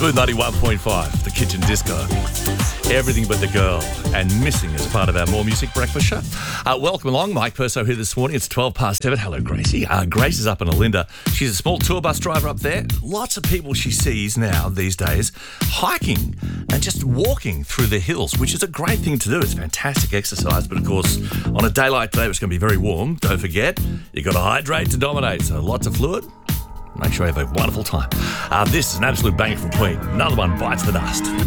Smooth 91.5, the kitchen disco. Everything but the girl and missing as part of our More Music breakfast show. Welcome along, Mike Perso here this morning. It's 12 past 7. Hello, Gracie. Grace is up in Olinda. She's a small tour bus driver up there. Lots of people she sees now these days hiking and just walking through the hills, which is a great thing to do. It's fantastic exercise, but of course, on a day like today, it's going to be very warm. Don't forget, you've got to hydrate to dominate, so lots of fluid. Make sure you have a wonderful time. This is an absolute banger from Queen. Another one bites the dust.